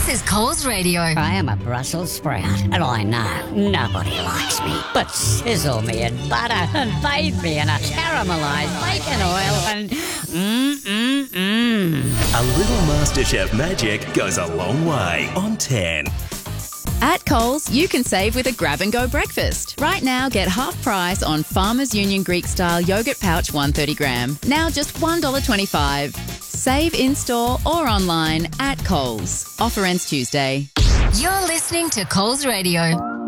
is Coles Radio. I am a Brussels sprout, and I know nobody likes me. But sizzle me in butter and bathe me in a caramelised bacon oil and A little MasterChef magic goes a long way on 10. At Coles, you can save with a grab-and-go breakfast. Right now, get half price on Farmers Union Greek-style yogurt pouch 130 gram. Now just $1.25. Save in-store or online at Coles. Offer ends Tuesday. You're listening to Coles Radio.